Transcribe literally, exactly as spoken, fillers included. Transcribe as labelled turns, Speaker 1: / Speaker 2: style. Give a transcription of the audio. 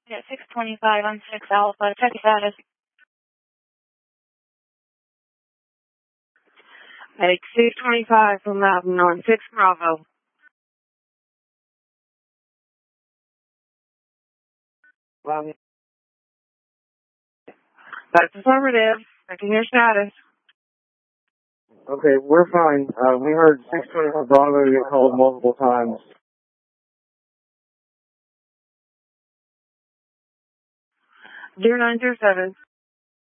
Speaker 1: Yeah, six twenty-five on six Alpha. Check status.
Speaker 2: Hey, six twenty-five from Mountain on six Bravo. Well, that's affirmative. Checking your status.
Speaker 3: Okay, we're fine. Uh, we heard six twenty-five Bravo get called multiple times.
Speaker 2: zero nine zero seven.